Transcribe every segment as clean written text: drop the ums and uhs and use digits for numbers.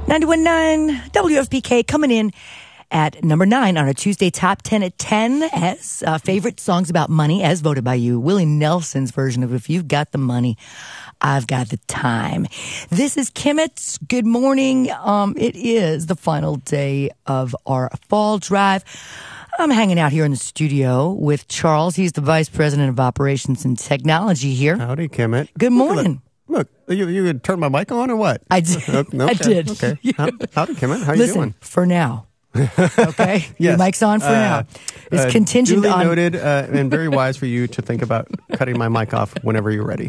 91.9 WFPK coming in at number 9 on our Tuesday Top 10 at 10 as favorite songs about money as voted by you. Willie Nelson's version of If You've Got the Money, I've Got the Time. This is Kimmett. Good morning. It is the final day of our fall drive. I'm hanging out here in the studio with Charles. He's the Vice President of Operations and Technology here. Howdy, Kimmett. Good morning. Look, you turned my mic on or what? I did. Okay. I did. Okay. Howdy, Kimmett. How Listen, you doing? for now. Okay? Yes. Your mic's on for now. It's contingent duly on... noted and very wise for you to think about cutting my mic off whenever you're ready.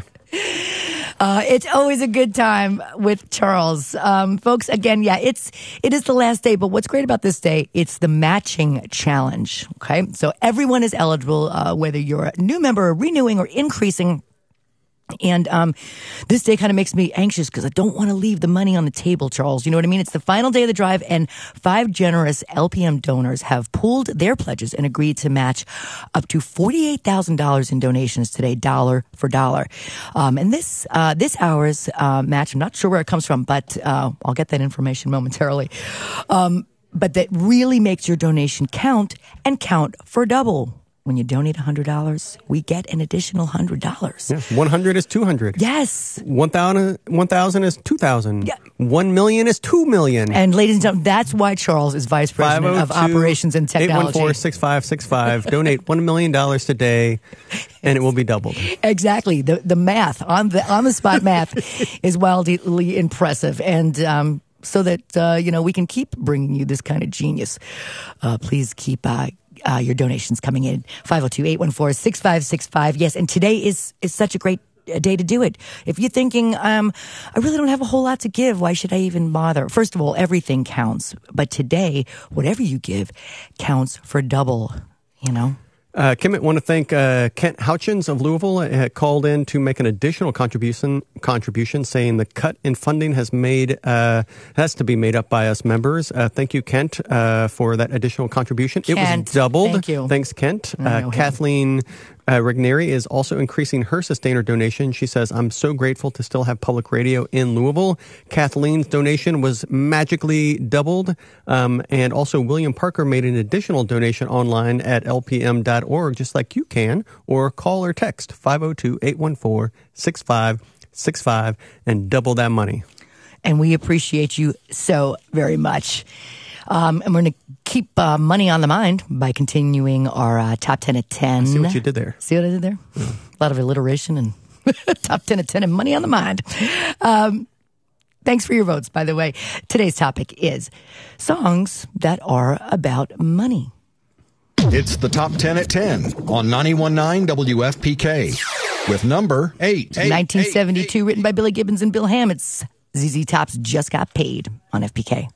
It's always a good time with Charles. Folks, again, it is the last day, but what's great about this day, it's the matching challenge. Okay? So everyone is eligible, whether you're a new member, renewing, or increasing. And this day kind of makes me anxious because I don't want to leave the money on the table, Charles. You know what I mean? It's the final day of the drive, and 5 generous LPM donors have pooled their pledges and agreed to match up to $48,000 in donations today, dollar for dollar. And this hour's match, I'm not sure where it comes from, but I'll get that information momentarily. But that really makes your donation count and count for double. When you donate $100, we get an additional $100. Yeah. 100 is 200. Yes. 1,000 is 2,000. Yeah. 1 million is 2 million. And ladies and gentlemen, that's why Charles is Vice President of Operations and Technology. 814-6565. Donate $1 million today, and it will be doubled. Exactly. The math, on the spot math is wildly impressive. And so that, we can keep bringing you this kind of genius, please keep your donations coming in. 502-814-6565. Yes, and today is such a great day to do it. If you're thinking, I really don't have a whole lot to give, why should I even bother? First of all, everything counts. But today, whatever you give counts for double, Kimmett, want to thank Kent Houchins of Louisville called in to make an additional contribution saying the cut in funding has to be made up by us members. Thank you, Kent, for that additional contribution. Kent, it was doubled. Thank you. Thanks, Kent. Kathleen Rigneri is also increasing her sustainer donation. She says, I'm so grateful to still have public radio in Louisville. Kathleen's donation was magically doubled. And also William Parker made an additional donation online at lpm.org, just like you can, or call or text 502-814-6565 and double that money. And we appreciate you so very much. And we're going to keep money on the mind by continuing our Top 10 at 10. I see what you did there. See what I did there? Yeah. A lot of alliteration and Top 10 at 10 and money on the mind. Thanks for your votes, by the way. Today's topic is songs that are about money. It's the Top 10 at 10 on 91.9 WFPK with number 8. 1972, written by Billy Gibbons and Bill Hamm. It's ZZ Top's Just Got Paid on FPK.